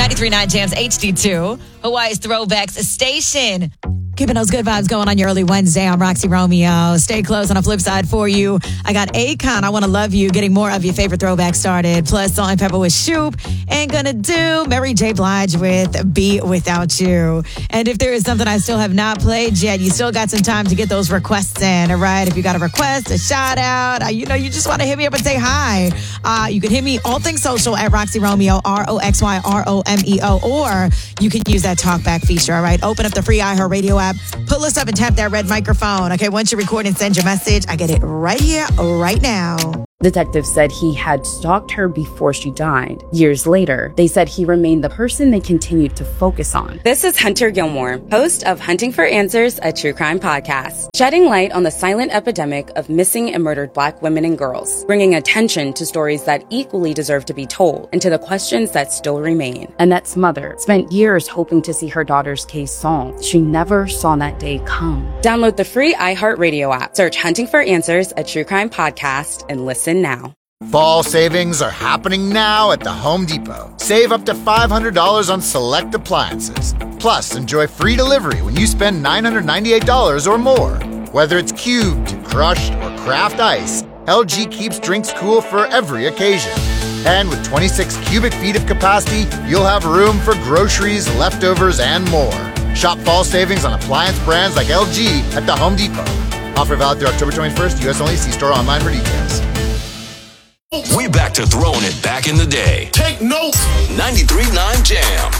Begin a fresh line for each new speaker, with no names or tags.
93.9 Jams HD2, Hawaii's Throwbacks Station. Keeping those good vibes going on your early Wednesday. I'm Roxy Romeo. Stay close on the flip side for you. I got Akon, I Want to Love You, getting more of your favorite throwbacks started. Plus, Salt and Pepper with Shoop. Ain't Gonna Do, Mary J. Blige with Be Without You. And if there is something I still have not played yet, you still got some time to get those requests in, all right? If you got a request, a shout out, you just want to hit me up and say hi. You can hit me all things social at Roxy Romeo, RoxyRomeo, or you can use that talkback feature, all right? Open up the free iHeartRadio app, pull us up and tap that red microphone. Okay, once you record and send your message, I get it right here, right now.
Detectives said he had stalked her before she died. Years later, they said he remained the person they continued to focus on. This is Hunter Gilmore, host of Hunting for Answers, a true crime podcast, shedding light on the silent epidemic of missing and murdered Black women and girls, bringing attention to stories that equally deserve to be told and to the questions that still remain. Annette's mother spent years hoping to see her daughter's case solved. She never saw that day come. Download the free iHeartRadio app, search Hunting for Answers, a true crime podcast, and listen now.
Fall savings are happening now at the Home Depot. Save up to $500 on select appliances. Plus, enjoy free delivery when you spend $998 or more. Whether it's cubed, crushed, or craft ice, LG keeps drinks cool for every occasion. And with 26 cubic feet of capacity, you'll have room for groceries, leftovers, and more. Shop fall savings on appliance brands like LG at the Home Depot. Offer valid through October 21st, U.S. only. See store online for details.
We're back to throwing it back in the day.
Take notes.
93.9 Jam.